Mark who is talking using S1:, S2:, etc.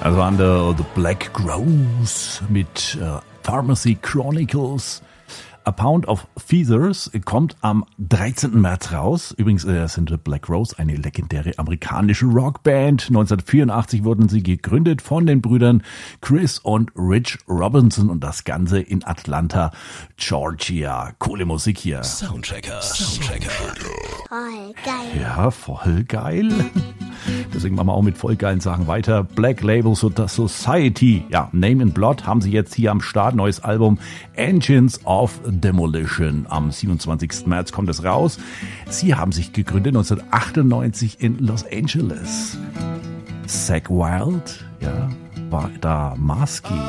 S1: Also waren The Black Crowes mit Pharmacy Chronicles. A Pound of Feathers kommt am 13. März raus. Übrigens sind The Black Crowes eine legendäre amerikanische Rockband. 1984 wurden sie gegründet von den Brüdern Chris und Rich Robinson und das Ganze in Atlanta, Georgia. Coole Musik hier.
S2: Soundchecker.
S3: Voll geil.
S1: Ja, voll geil. Deswegen machen wir auch mit voll geilen Sachen weiter. Black Label Society, ja, Name in Blood haben sie jetzt hier am Start. Neues Album Engines of Demolition. Am 27. März kommt es raus. Sie haben sich gegründet 1998 in Los Angeles. Zakk Wylde, ja, war da Maskey.